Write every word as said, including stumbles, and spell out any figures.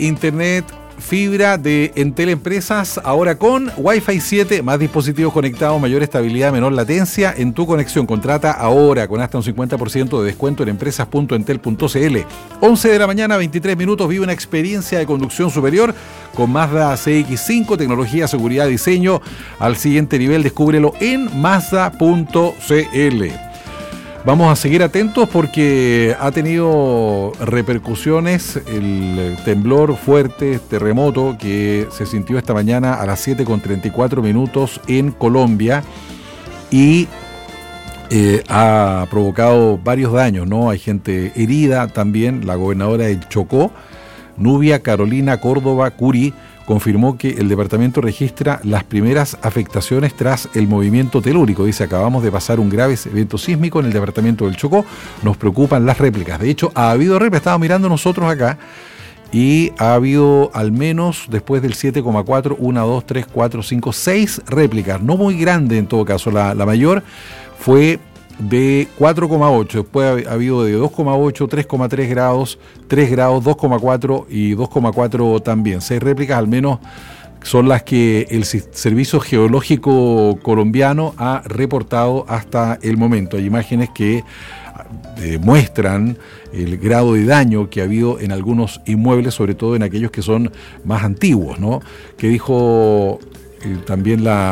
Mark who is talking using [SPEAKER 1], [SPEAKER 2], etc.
[SPEAKER 1] Internet fibra de Entel Empresas, ahora con Wi-Fi siete, más dispositivos conectados, mayor estabilidad, menor latencia en tu conexión. Contrata ahora con hasta un cincuenta por ciento de descuento en empresas punto entel punto c l. once de la mañana, veintitrés minutos, vive una experiencia de conducción superior con Mazda C X cinco, tecnología, seguridad, diseño al siguiente nivel. Descúbrelo en mazda punto c l. Vamos a seguir atentos porque ha tenido repercusiones el temblor fuerte, terremoto que se sintió esta mañana a las siete con treinta y cuatro minutos en Colombia y eh, ha provocado varios daños, ¿no? Hay gente herida también. La gobernadora del Chocó, Nubia Carolina Córdoba Curi, confirmó que el departamento registra las primeras afectaciones tras el movimiento telúrico. Dice: acabamos de pasar un grave evento sísmico en el departamento del Chocó, nos preocupan las réplicas. De hecho, ha habido réplicas, estábamos mirando nosotros acá, y ha habido al menos, después del siete coma cuatro, una, dos, tres, cuatro, cinco, seis réplicas, no muy grande en todo caso. La, la mayor fue de cuatro coma ocho, después ha habido de dos coma ocho, tres coma tres grados, tres grados, dos coma cuatro y dos coma cuatro también. Seis réplicas al menos son las que el Servicio Geológico Colombiano ha reportado hasta el momento. Hay imágenes que eh, muestran el grado de daño que ha habido en algunos inmuebles, sobre todo en aquellos que son más antiguos, ¿no? Que dijo eh, también la